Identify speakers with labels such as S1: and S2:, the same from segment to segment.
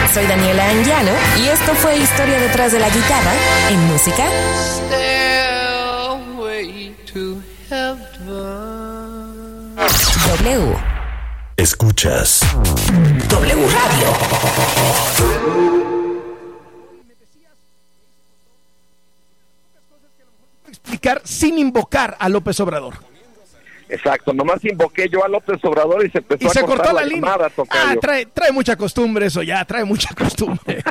S1: soy Daniela Anguiano y esto fue Historia detrás de la guitarra en música.
S2: Stairway to heaven.
S1: W.
S3: Escuchas
S1: W Radio.
S4: Explicar sin invocar a López Obrador.
S5: Exacto, nomás invoqué yo a López Obrador y se empezó
S4: Y se
S5: a cortar
S4: cortó la línea.
S5: llamada, tocayo.
S4: Trae mucha costumbre eso ya, trae mucha costumbre.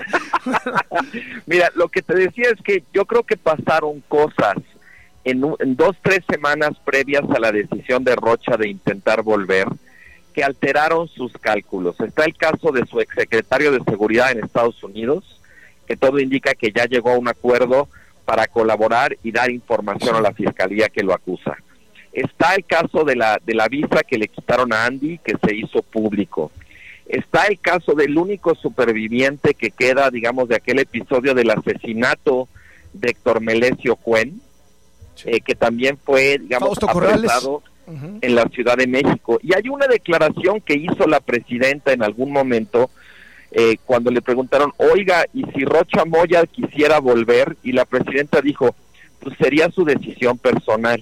S5: Mira, lo que te decía es que yo creo que pasaron cosas en 2-3 semanas previas a la decisión de Rocha de intentar volver, que alteraron sus cálculos. Está el caso de su exsecretario de Seguridad en Estados Unidos, que todo indica que ya llegó a un acuerdo para colaborar y dar información a la fiscalía que lo acusa. Está el caso de la visa que le quitaron a Andy, que se hizo público. Está el caso del único superviviente que queda, digamos, de aquel episodio del asesinato de Héctor Melesio Cuen, que también fue, digamos, apresado en la Ciudad de México. Y hay una declaración que hizo la presidenta en algún momento, cuando le preguntaron, oiga, ¿y si Rocha Moya quisiera volver? Y la presidenta dijo, pues sería su decisión personal.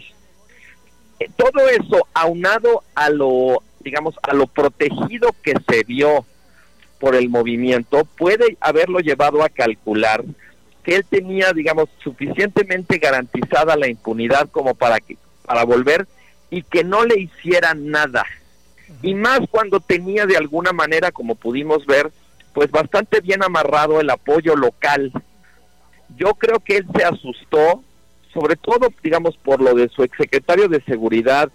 S5: Todo eso, aunado a lo, digamos, a lo protegido que se vio por el movimiento, puede haberlo llevado a calcular que él tenía, digamos, suficientemente garantizada la impunidad como para volver y que no le hicieran nada. Y más cuando tenía de alguna manera, como pudimos ver, pues bastante bien amarrado el apoyo local. Yo creo que él se asustó, sobre todo, digamos, por lo de su exsecretario de Seguridad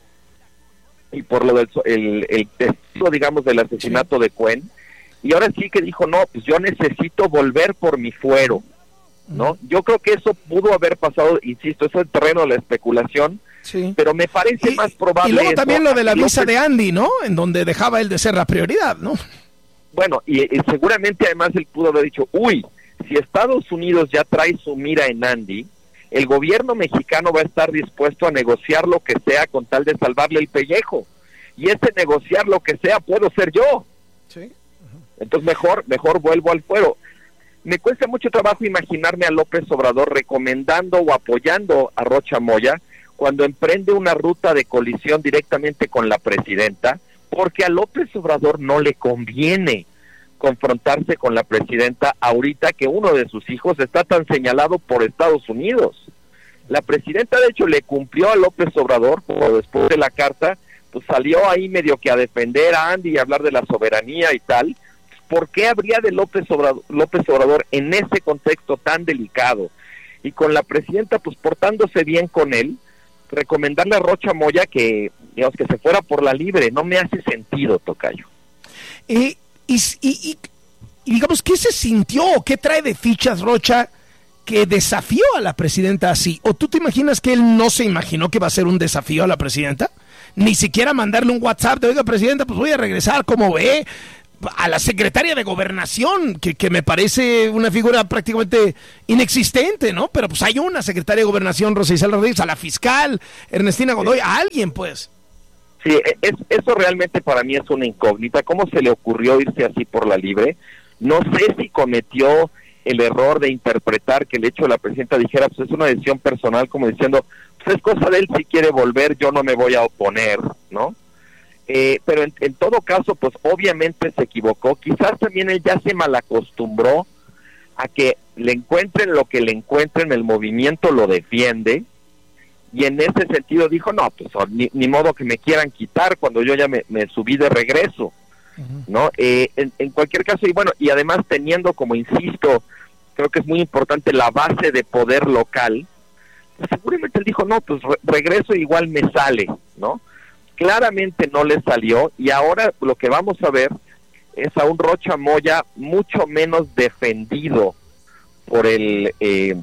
S5: y por lo del el testigo, digamos, del asesinato de Cuen, y ahora sí que dijo, no, pues yo necesito volver por mi fuero, ¿no? Yo creo que eso pudo haber pasado, insisto, eso es el terreno de la especulación, pero me parece más probable.
S4: Y luego
S5: eso,
S4: también lo de la visa de Andy, ¿no? En donde dejaba él de ser la prioridad, ¿no?
S5: Bueno, y seguramente además él pudo haber dicho, uy, si Estados Unidos ya trae su mira en Andy, el gobierno mexicano va a estar dispuesto a negociar lo que sea con tal de salvarle el pellejo. Y ese negociar lo que sea puedo ser yo.
S4: Sí.
S5: Entonces mejor vuelvo al fuero. Me cuesta mucho trabajo imaginarme a López Obrador recomendando o apoyando a Rocha Moya cuando emprende una ruta de colisión directamente con la presidenta, porque a López Obrador no le conviene confrontarse con la presidenta ahorita que uno de sus hijos está tan señalado por Estados Unidos. La presidenta de hecho le cumplió a López Obrador, como después de la carta, pues salió ahí medio que a defender a Andy y hablar de la soberanía y tal. ¿Por qué habría de López Obrador en ese contexto tan delicado? Y con la presidenta pues portándose bien con él, recomendarle a Rocha Moya que, digamos, que se fuera por la libre, no me hace sentido, tocayo.
S4: Y digamos, ¿qué se sintió o qué trae de fichas Rocha que desafió a la presidenta así? ¿O tú te imaginas que él no se imaginó que va a ser un desafío a la presidenta? Ni siquiera mandarle un WhatsApp de, oiga, presidenta, pues voy a regresar, ¿cómo ve? A la secretaria de Gobernación, que me parece una figura prácticamente inexistente, ¿no? Pero pues hay una secretaria de Gobernación, Rosa Isela Rodríguez, a la fiscal, Ernestina Godoy, a alguien, pues.
S5: Sí, eso realmente para mí es una incógnita. ¿Cómo se le ocurrió irse así por la libre? No sé si cometió el error de interpretar que el hecho de la presidenta dijera, pues es una decisión personal, como diciendo, pues es cosa de él, si quiere volver, yo no me voy a oponer, ¿no? Pero en todo caso, pues obviamente se equivocó. Quizás también él ya se malacostumbró a que le encuentren lo que le encuentren, el movimiento lo defiende, y en ese sentido dijo, no, pues ni modo que me quieran quitar cuando yo ya me subí de regreso, ¿no? En cualquier caso, y bueno, y además teniendo, como insisto, creo que es muy importante la base de poder local, pues seguramente él dijo, no, pues regreso igual me sale, ¿no? Claramente no le salió, y ahora lo que vamos a ver es a un Rocha Moya mucho menos defendido por el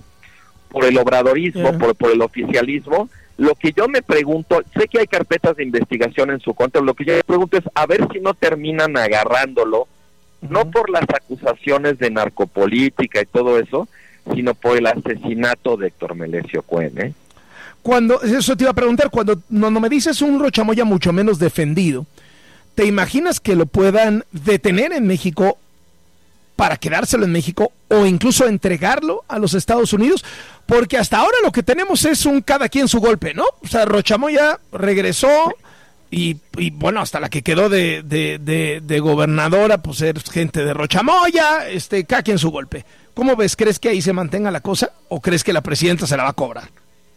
S5: obradorismo, por el oficialismo. Lo que yo me pregunto, sé que hay carpetas de investigación en su contra, lo que yo me pregunto es a ver si no terminan agarrándolo, no por las acusaciones de narcopolítica y todo eso, sino por el asesinato de Héctor Melesio Cuen,
S4: Cuando, eso te iba a preguntar, cuando no me dices un Rocha Moya mucho menos defendido, ¿te imaginas que lo puedan detener en México para quedárselo en México o incluso entregarlo a los Estados Unidos, porque hasta ahora lo que tenemos es un cada quien su golpe, ¿no? O sea, Rocha Moya regresó y bueno, hasta la que quedó de gobernadora, pues es gente de Rocha Moya, cada quien su golpe. ¿Cómo ves? ¿Crees que ahí se mantenga la cosa o crees que la presidenta se la va a cobrar?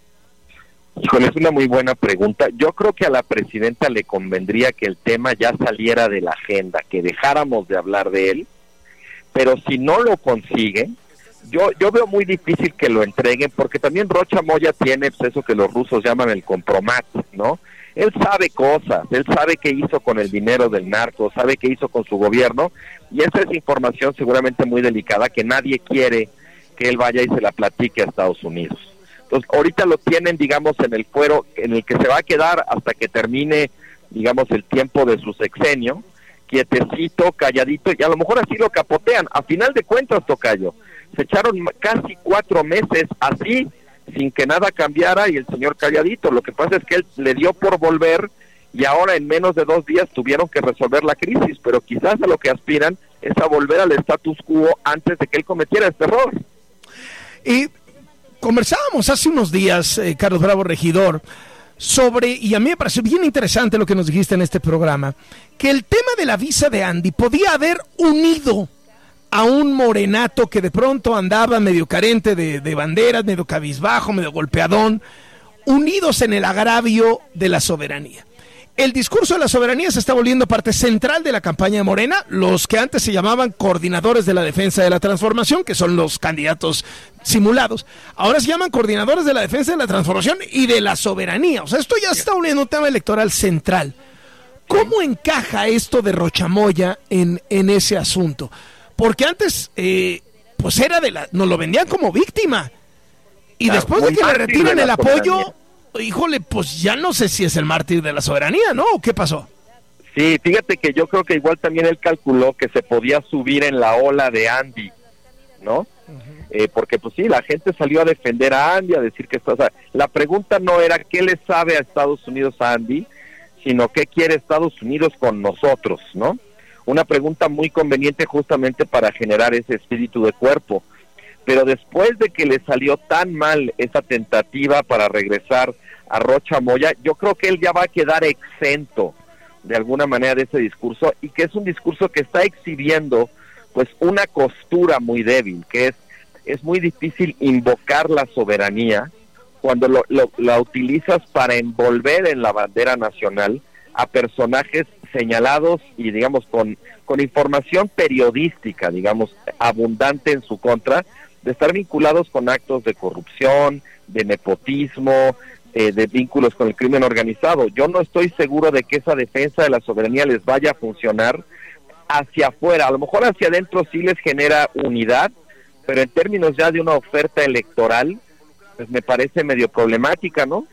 S5: Híjole, es una muy buena pregunta. Yo creo que a la presidenta le convendría que el tema ya saliera de la agenda, que dejáramos de hablar de él, pero si no lo consigue, yo veo muy difícil que lo entreguen, porque también Rocha Moya tiene pues, eso que los rusos llaman el compromat, ¿no? Él sabe cosas, él sabe qué hizo con el dinero del narco, sabe qué hizo con su gobierno, y esa es información seguramente muy delicada que nadie quiere que él vaya y se la platique a Estados Unidos. Entonces, ahorita lo tienen, digamos, en el fuero en el que se va a quedar hasta que termine, digamos, el tiempo de su sexenio, quietecito, calladito, y a lo mejor así lo capotean. A final de cuentas, tocayo, se echaron casi 4 meses así, sin que nada cambiara, y el señor calladito. Lo que pasa es que él le dio por volver, y ahora en menos de 2 días tuvieron que resolver la crisis, pero quizás a lo que aspiran es a volver al status quo antes de que él cometiera este error.
S4: Y conversábamos hace unos días, Carlos Bravo, regidor, y a mí me pareció bien interesante lo que nos dijiste en este programa, que el tema de la visa de Andy podía haber unido a un morenato que de pronto andaba medio carente de banderas, medio cabizbajo, medio golpeadón, unidos en el agravio de la soberanía. El discurso de la soberanía se está volviendo parte central de la campaña de Morena, los que antes se llamaban coordinadores de la defensa de la transformación, que son los candidatos simulados, ahora se llaman coordinadores de la defensa de la transformación y de la soberanía. O sea, esto ya se está volviendo un tema electoral central. ¿Cómo encaja esto de Rocha Moya en ese asunto? Porque antes, pues era nos lo vendían como víctima. Y después de que le retiran el apoyo, híjole, pues ya no sé si es el mártir de la soberanía, ¿no? ¿O qué pasó?
S5: Sí, fíjate que yo creo que igual también él calculó que se podía subir en la ola de Andy, ¿no? Porque pues sí, la gente salió a defender a Andy, a decir que o sea, la pregunta no era qué le sabe a Estados Unidos a Andy, sino qué quiere Estados Unidos con nosotros, ¿no? Una pregunta muy conveniente justamente para generar ese espíritu de cuerpo. Pero después de que le salió tan mal esa tentativa para regresar a Rocha Moya, yo creo que él ya va a quedar exento de alguna manera de ese discurso, y que es un discurso que está exhibiendo pues una costura muy débil, que es muy difícil invocar la soberanía cuando la utilizas para envolver en la bandera nacional a personajes señalados y digamos con información periodística, digamos, abundante en su contra, de estar vinculados con actos de corrupción, de nepotismo, de vínculos con el crimen organizado. Yo no estoy seguro de que esa defensa de la soberanía les vaya a funcionar hacia afuera. A lo mejor hacia adentro sí les genera unidad, pero en términos ya de una oferta electoral, pues me parece medio problemática, ¿no?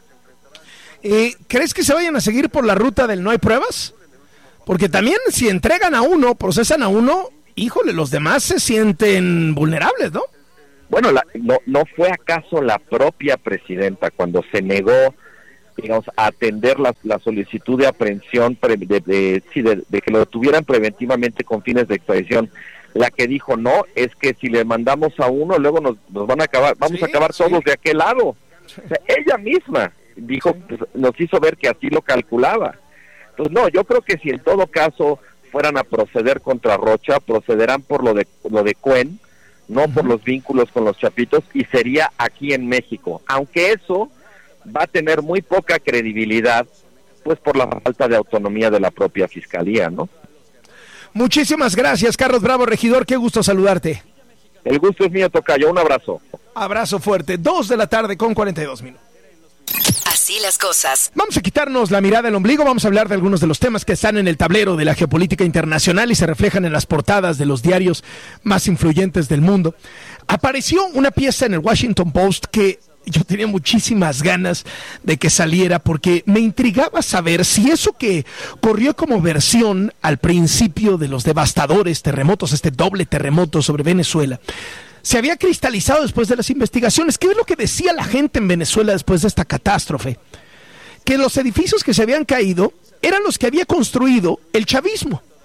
S4: ¿Crees que se vayan a seguir por la ruta del no hay pruebas? Porque también si entregan a uno, procesan a uno, híjole, los demás se sienten vulnerables, ¿no?
S5: Bueno, ¿no fue acaso la propia presidenta cuando se negó, digamos, a atender la solicitud de aprehensión de que lo detuvieran preventivamente con fines de extradición, la que dijo no, es que si le mandamos a uno, luego nos van a acabar, vamos a acabar todos de aquel lado? O sea, ella misma dijo, pues, nos hizo ver que así lo calculaba. Entonces, no, yo creo que si en todo caso fueran a proceder contra Rocha, procederán por lo de Cuen, no por los vínculos con los chapitos, y sería aquí en México, aunque eso va a tener muy poca credibilidad, pues por la falta de autonomía de la propia fiscalía, ¿no?
S4: Muchísimas gracias, Carlos Bravo, regidor, qué gusto saludarte.
S5: El gusto es mío, tocayo, un abrazo.
S4: Abrazo fuerte, 2:42 p.m.
S1: Así las cosas.
S4: Vamos a quitarnos la mirada del ombligo, vamos a hablar de algunos de los temas que están en el tablero de la geopolítica internacional y se reflejan en las portadas de los diarios más influyentes del mundo. Apareció una pieza en el Washington Post que yo tenía muchísimas ganas de que saliera porque me intrigaba saber si eso que corrió como versión al principio de los devastadores terremotos, este doble terremoto sobre Venezuela, se había cristalizado después de las investigaciones. ¿Qué es lo que decía la gente en Venezuela después de esta catástrofe? Que los edificios que se habían caído eran los que había construido el chavismo.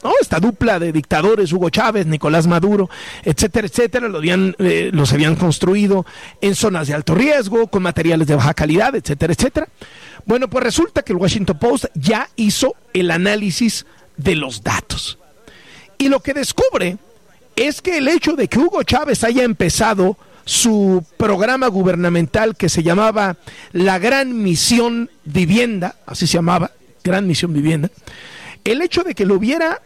S4: ¿no? Esta dupla de dictadores, Hugo Chávez, Nicolás Maduro, etcétera, etcétera, los habían construido en zonas de alto riesgo, con materiales de baja calidad, etcétera, etcétera. Bueno, pues resulta que el Washington Post ya hizo el análisis de los datos. Y lo que descubre es que el hecho de que Hugo Chávez haya empezado su programa gubernamental que se llamaba la Gran Misión Vivienda, así se llamaba, Gran Misión Vivienda, el hecho de que lo hubiera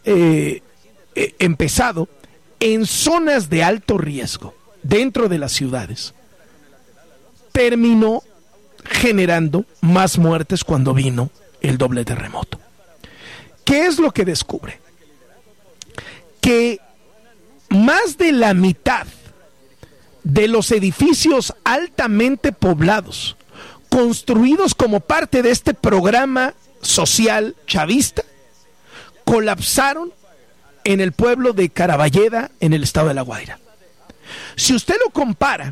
S4: empezado en zonas de alto riesgo, dentro de las ciudades, terminó generando más muertes cuando vino el doble terremoto. ¿Qué es lo que descubre? Que más de la mitad de los edificios altamente poblados, construidos como parte de este programa social chavista, colapsaron en el pueblo de Caraballeda, en el estado de La Guaira. Si usted lo compara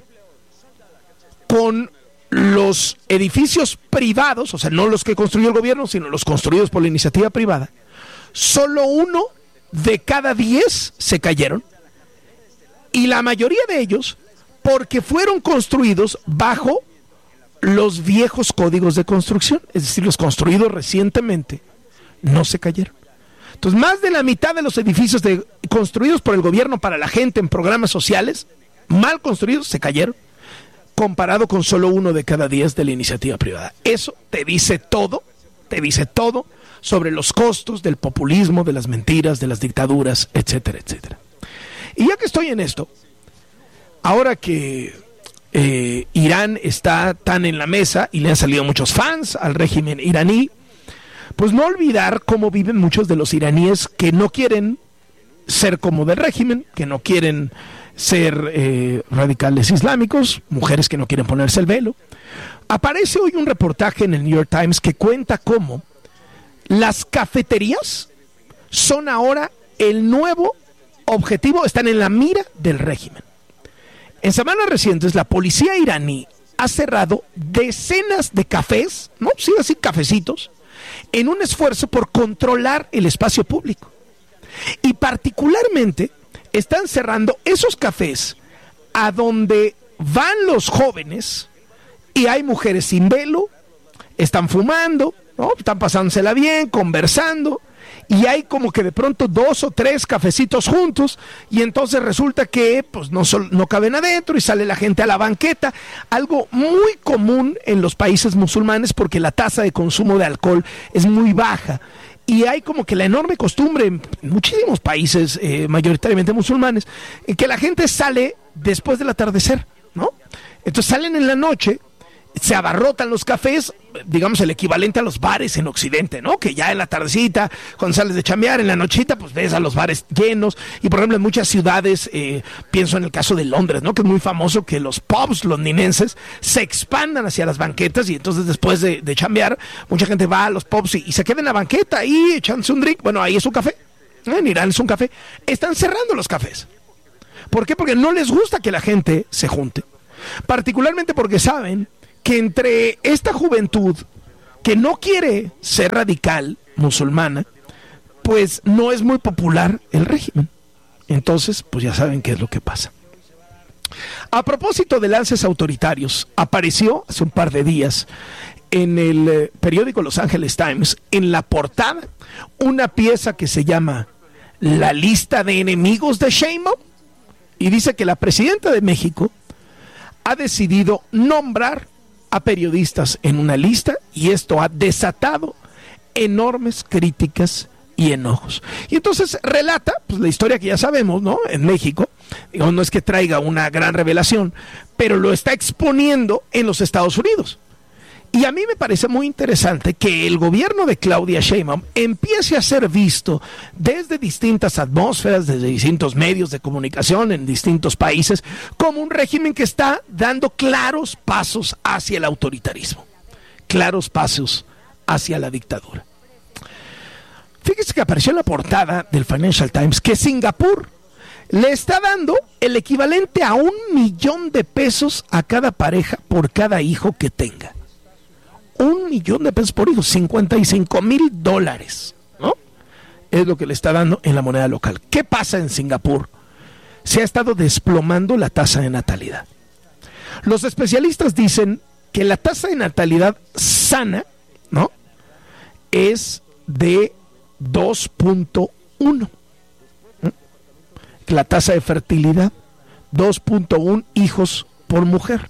S4: con los edificios privados, o sea, no los que construyó el gobierno, sino los construidos por la iniciativa privada, solo 1 de cada 10 se cayeron, y la mayoría de ellos porque fueron construidos bajo los viejos códigos de construcción, es decir, los construidos recientemente no se cayeron. Entonces, más de la mitad de los edificios construidos por el gobierno para la gente en programas sociales, mal construidos, se cayeron, comparado con solo 1 de cada 10 de la iniciativa privada. Eso te dice todo sobre los costos del populismo, de las mentiras, de las dictaduras, etcétera, etcétera. Y ya que estoy en esto, ahora que Irán está tan en la mesa y le han salido muchos fans al régimen iraní, pues no olvidar cómo viven muchos de los iraníes que no quieren ser como del régimen, que no quieren ser radicales islámicos, mujeres que no quieren ponerse el velo. Aparece hoy un reportaje en el New York Times que cuenta cómo las cafeterías son ahora el nuevo objetivo, están en la mira del régimen. En semanas recientes, la policía iraní ha cerrado decenas de cafés, ¿no? Sí, así cafecitos, en un esfuerzo por controlar el espacio público. Y particularmente están cerrando esos cafés a donde van los jóvenes y hay mujeres sin velo, están fumando, ¿no? Están pasándosela bien, conversando, y hay como que de pronto 2 o 3 cafecitos juntos, y entonces resulta que pues no caben adentro y sale la gente a la banqueta, algo muy común en los países musulmanes porque la tasa de consumo de alcohol es muy baja. Y hay como que la enorme costumbre en muchísimos países, mayoritariamente musulmanes, en que la gente sale después del atardecer, ¿no? Entonces salen en la noche, se abarrotan los cafés, digamos el equivalente a los bares en Occidente, ¿no? Que ya en la tardecita, cuando sales de chambear, en la nochita, pues ves a los bares llenos. Y por ejemplo en muchas ciudades, pienso en el caso de Londres, ¿no? Que es muy famoso que los pubs londinenses se expandan hacia las banquetas, y entonces después de chambear, mucha gente va a los pubs y se queda en la banqueta y echándose un drink. Bueno, ahí es un café, en Irán es un café. Están cerrando los cafés. ¿Por qué? Porque no les gusta que la gente se junte, particularmente porque saben que entre esta juventud que no quiere ser radical musulmana, pues no es muy popular el régimen. Entonces, pues ya saben qué es lo que pasa. A propósito de lances autoritarios, apareció hace un par de días en el periódico Los Angeles Times, en la portada, una pieza que se llama La lista de enemigos de Sheinbaum, y dice que la presidenta de México ha decidido nombrar a periodistas en una lista, y esto ha desatado enormes críticas y enojos. Y entonces relata pues la historia que ya sabemos, ¿no? En México, digamos, no es que traiga una gran revelación, pero lo está exponiendo en los Estados Unidos. Y a mí me parece muy interesante que el gobierno de Claudia Sheinbaum empiece a ser visto desde distintas atmósferas, desde distintos medios de comunicación en distintos países, como un régimen que está dando claros pasos hacia el autoritarismo, claros pasos hacia la dictadura. Fíjese que apareció en la portada del Financial Times que Singapur le está dando el equivalente a $1 millón a cada pareja por cada hijo que tenga. $1 millón por hijo, $55,000, ¿no? es lo que le está dando en la moneda local. ¿Qué pasa en Singapur? Se ha estado desplomando la tasa de natalidad. Los especialistas dicen que la tasa de natalidad sana, ¿no?, es de 2.1. La tasa de fertilidad, 2.1 hijos por mujer.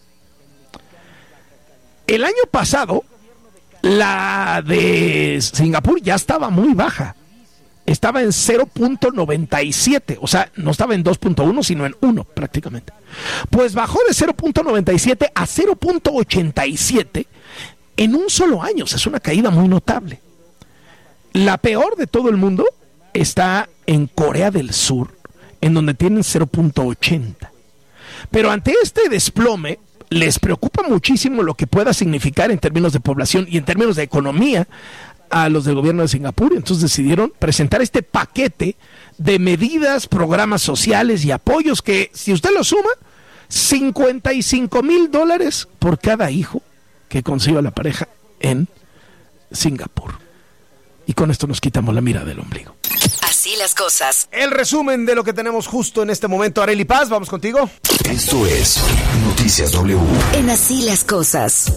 S4: El año pasado, la de Singapur ya estaba muy baja. Estaba en 0.97, o sea, no estaba en 2.1, sino en 1 prácticamente. Pues bajó de 0.97 a 0.87 en un solo año, o sea, es una caída muy notable. La peor de todo el mundo está en Corea del Sur, en donde tienen 0.80. Pero ante este desplome, les preocupa muchísimo lo que pueda significar en términos de población y en términos de economía a los del gobierno de Singapur. Entonces decidieron presentar este paquete de medidas, programas sociales y apoyos que, si usted lo suma, $55,000 por cada hijo que conciba la pareja en Singapur. Y con esto nos quitamos la mirada del ombligo.
S1: Así las cosas.
S2: El resumen de lo que tenemos justo en este momento. Arely Paz, vamos contigo.
S3: Esto es Noticias W.
S1: En Así las cosas.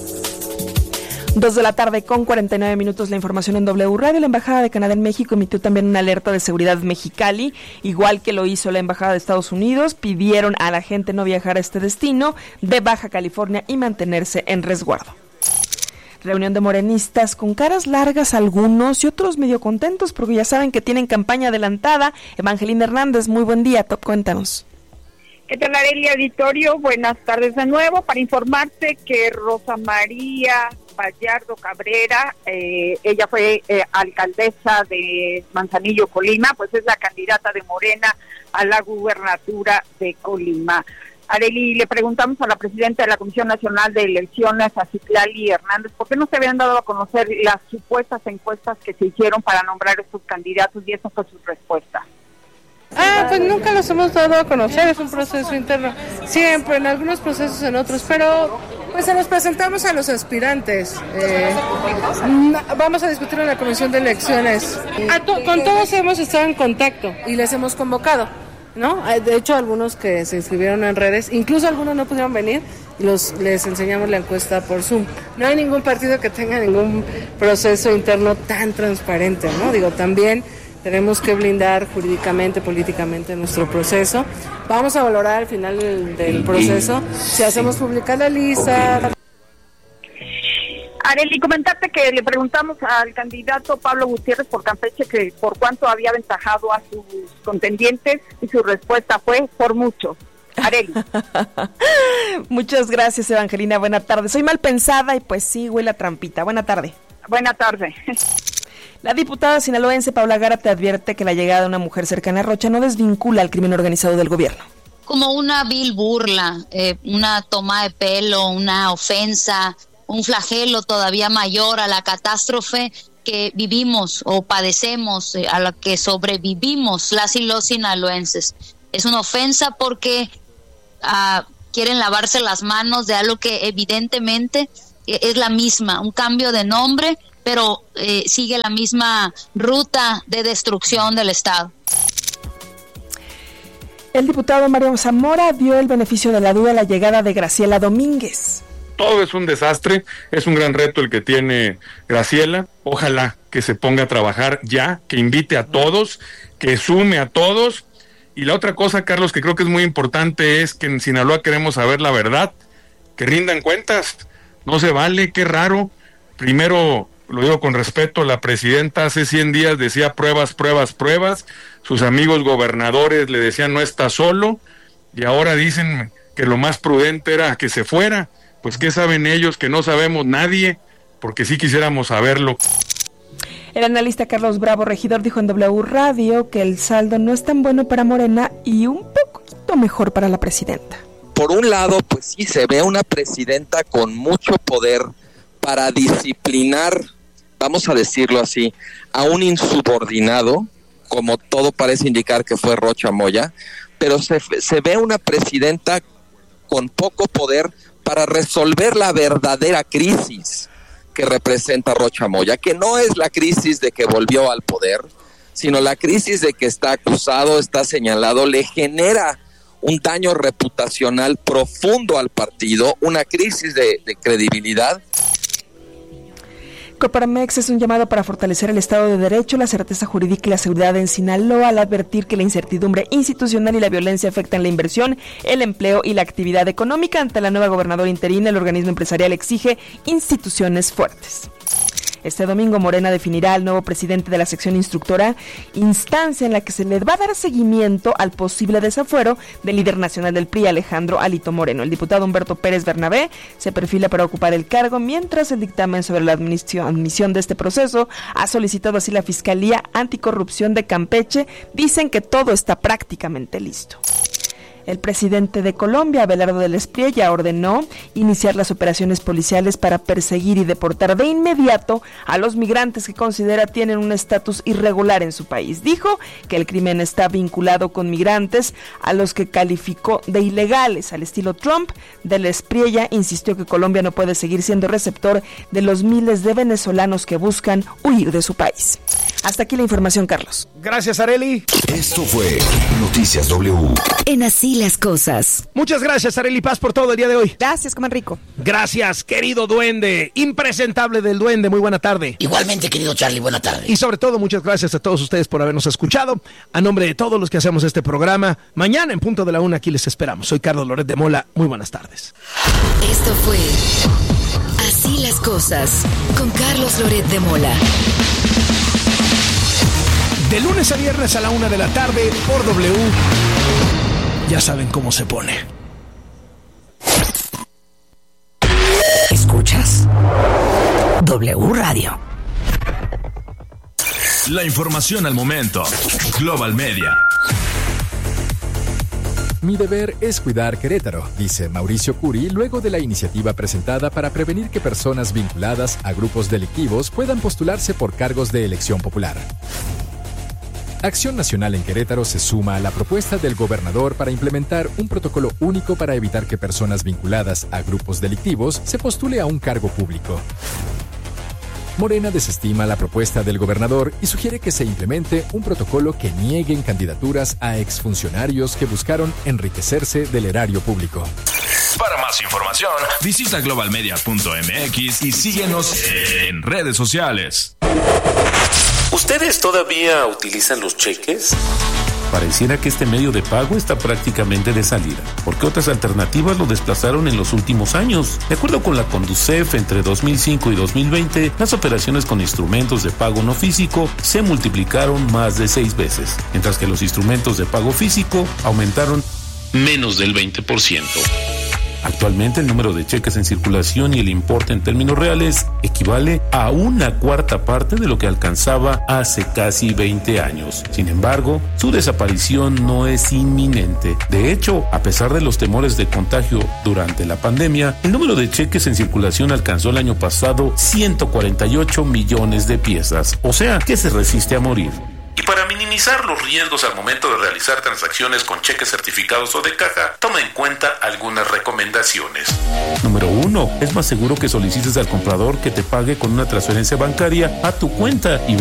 S6: 2:49 p.m. La información en W Radio. La Embajada de Canadá en México emitió también una alerta de seguridad Mexicali, igual que lo hizo la Embajada de Estados Unidos. Pidieron a la gente no viajar a este destino de Baja California y mantenerse en resguardo. Reunión de morenistas con caras largas algunos y otros medio contentos porque ya saben que tienen campaña adelantada. Evangelina Hernández, muy buen día, cuéntanos.
S7: ¿Qué tal, Arely, auditorio? Buenas tardes de nuevo para informarte que Rosa María Vallardo Cabrera, ella fue alcaldesa de Manzanillo, Colima, pues es la candidata de Morena a la gubernatura de Colima. Arely, le preguntamos a la presidenta de la Comisión Nacional de Elecciones, a Citlali Hernández, ¿por qué no se habían dado a conocer las supuestas encuestas que se hicieron para nombrar estos candidatos? Y esa fue su respuesta.
S8: Pues nunca los hemos dado a conocer, es un proceso interno, siempre, en algunos procesos, en otros, pero pues se los presentamos a los aspirantes. Vamos a discutir en la Comisión de Elecciones. Con todos hemos estado en contacto y les hemos convocado, ¿no? De hecho, algunos que se inscribieron en redes, incluso algunos no pudieron venir, les enseñamos la encuesta por Zoom. No hay ningún partido que tenga ningún proceso interno tan transparente, ¿no? Digo, también tenemos que blindar jurídicamente, políticamente nuestro proceso. Vamos a valorar al final del proceso si hacemos pública la lista.
S7: Arely, comentarte que le preguntamos al candidato Pablo Gutiérrez por Campeche que por cuánto había aventajado a sus contendientes y su respuesta fue por mucho. Arely.
S6: Muchas gracias, Evangelina. Buena tarde. Soy mal pensada y pues sí, huele a trampita. Buena tarde.
S7: Buena tarde.
S6: La diputada sinaloense Paula Gárate advierte que la llegada de una mujer cercana a Rocha no desvincula al crimen organizado del gobierno.
S9: Como una vil burla, una toma de pelo, una ofensa, un flagelo todavía mayor a la catástrofe que vivimos o padecemos, a la que sobrevivimos las y los sinaloenses. Es una ofensa porque quieren lavarse las manos de algo que evidentemente es la misma, un cambio de nombre, pero sigue la misma ruta de destrucción del Estado.
S6: El diputado Mario Zamora dio el beneficio de la duda a la llegada de Graciela Domínguez.
S10: Todo es un desastre, es un gran reto el que tiene Graciela. Ojalá que se ponga a trabajar ya, que invite a todos, que sume a todos. Y la otra cosa, Carlos, que creo que es muy importante es que en Sinaloa queremos saber la verdad, que rindan cuentas. No se vale, qué raro. Primero, lo digo con respeto, la presidenta hace 100 días decía pruebas, pruebas, pruebas. Sus amigos gobernadores le decían no está solo. Y ahora dicen que lo más prudente era que se fuera. Pues ¿qué saben ellos que no sabemos nadie? Porque sí quisiéramos saberlo.
S6: El analista Carlos Bravo, regidor, dijo en W Radio que el saldo no es tan bueno para Morena y un poquito mejor para la presidenta.
S11: Por un lado, pues sí, se ve una presidenta con mucho poder para disciplinar, vamos a decirlo así, a un insubordinado, como todo parece indicar que fue Rocha Moya, pero se ve una presidenta con poco poder para resolver la verdadera crisis que representa Rocha Moya, que no es la crisis de que volvió al poder, sino la crisis de que está acusado, está señalado, le genera un daño reputacional profundo al partido, una crisis de credibilidad.
S6: Coparmex es un llamado para fortalecer el Estado de Derecho, la certeza jurídica y la seguridad en Sinaloa, al advertir que la incertidumbre institucional y la violencia afectan la inversión, el empleo y la actividad económica. Ante la nueva gobernadora interina, el organismo empresarial exige instituciones fuertes. Este domingo Morena definirá al nuevo presidente de la sección instructora, instancia en la que se le va a dar seguimiento al posible desafuero del líder nacional del PRI, Alejandro Alito Moreno. El diputado Humberto Pérez Bernabé se perfila para ocupar el cargo, mientras el dictamen sobre la admisión de este proceso ha solicitado así la Fiscalía Anticorrupción de Campeche. Dicen que todo está prácticamente listo. El presidente de Colombia, Abelardo del Espriella, ordenó iniciar las operaciones policiales para perseguir y deportar de inmediato a los migrantes que considera tienen un estatus irregular en su país. Dijo que el crimen está vinculado con migrantes a los que calificó de ilegales, al estilo Trump. Del Espriella insistió que Colombia no puede seguir siendo receptor de los miles de venezolanos que buscan huir de su país. Hasta aquí la información, Carlos.
S2: Gracias, Arely.
S3: Esto fue Noticias W.
S1: En Así las Cosas.
S2: Muchas gracias, Arely Paz, por todo el día de hoy.
S6: Gracias, coman rico.
S2: Gracias, querido duende, impresentable del duende, muy buena tarde.
S12: Igualmente, querido Charlie, buena tarde.
S2: Y sobre todo, muchas gracias a todos ustedes por habernos escuchado. A nombre de todos los que hacemos este programa, mañana en punto de la 1 aquí les esperamos. Soy Carlos Loret de Mola, muy buenas tardes.
S1: Esto fue Así las Cosas, con Carlos Loret de Mola.
S4: De lunes a viernes a la 1 de la tarde por W. Ya saben cómo se pone.
S12: Escuchas W Radio.
S13: La información al momento. Global Media.
S14: Mi deber es cuidar Querétaro, dice Mauricio Curi, luego de la iniciativa presentada para prevenir que personas vinculadas a grupos delictivos puedan postularse por cargos de elección popular. Acción Nacional en Querétaro se suma a la propuesta del gobernador para implementar un protocolo único para evitar que personas vinculadas a grupos delictivos se postule a un cargo público. Morena desestima la propuesta del gobernador y sugiere que se implemente un protocolo que nieguen candidaturas a exfuncionarios que buscaron enriquecerse del erario público.
S13: Para más información, visita globalmedia.mx y síguenos en redes sociales.
S15: ¿Ustedes todavía utilizan los cheques? Pareciera que este medio de pago está prácticamente de salida, porque otras alternativas lo desplazaron en los últimos años. De acuerdo con la Conducef, entre 2005 y 2020, las operaciones con instrumentos de pago no físico se multiplicaron más de 6 veces, mientras que los instrumentos de pago físico aumentaron menos del 20%. Actualmente el número de cheques en circulación y el importe en términos reales equivale a 1/4 parte de lo que alcanzaba hace casi 20 años. Sin embargo, su desaparición no es inminente. De hecho, a pesar de los temores de contagio durante la pandemia, el número de cheques en circulación alcanzó el año pasado 148 millones de piezas, o sea, que se resiste a morir. Y para minimizar los riesgos al momento de realizar transacciones con cheques certificados o de caja, toma en cuenta algunas recomendaciones. Número 1. Es más seguro que solicites al comprador que te pague con una transferencia bancaria a tu cuenta y